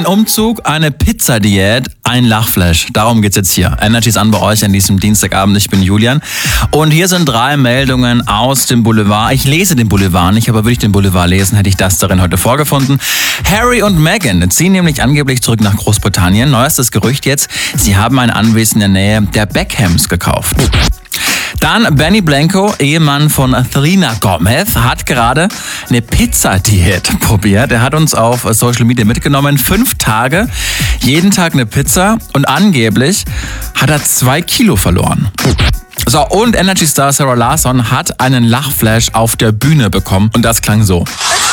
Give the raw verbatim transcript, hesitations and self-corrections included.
Ein Umzug, eine Pizzadiät, ein Lachflash. Darum geht's jetzt hier. Energy's an bei euch an diesem Dienstagabend. Ich bin Julian. Und hier sind drei Meldungen aus dem Boulevard. Ich lese den Boulevard nicht, aber würde ich den Boulevard lesen, hätte ich das darin heute vorgefunden. Harry und Meghan ziehen nämlich angeblich zurück nach Großbritannien. Neuestes Gerücht jetzt, sie haben ein Anwesen in der Nähe der Beckhams gekauft. Dann Benny Blanco, Ehemann von Selena Gomez, hat gerade eine Pizza-Diät probiert. Er hat uns auf Social Media mitgenommen. Fünf Tage, jeden Tag eine Pizza und angeblich hat er zwei Kilo verloren. So, und Energy-Star Sarah Larsson hat einen Lachflash auf der Bühne bekommen und das klang so.